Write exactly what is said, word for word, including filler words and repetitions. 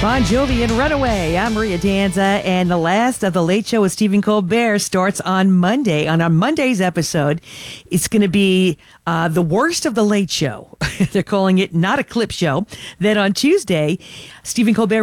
Bon Jovi and Runaway. I'm Maria Danza, and the last of the Late Show with Stephen Colbert starts on Monday. On our Monday's episode, it's going to be uh, the worst of the Late Show. They're calling it not a clip show. Then on Tuesday, Stephen Colbert